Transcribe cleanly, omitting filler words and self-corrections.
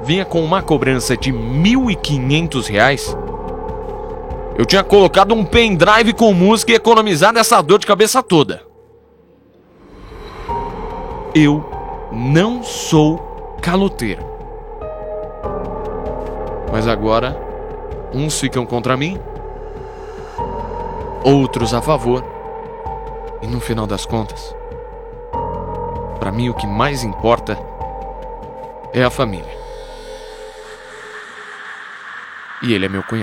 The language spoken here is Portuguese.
vinha com uma cobrança de R$ 1.500, eu tinha colocado um pendrive com música e economizado essa dor de cabeça toda. Eu não sou caloteiro. Mas agora, uns ficam contra mim, outros a favor. E no final das contas, para mim o que mais importa é a família. E ele é meu cunhado.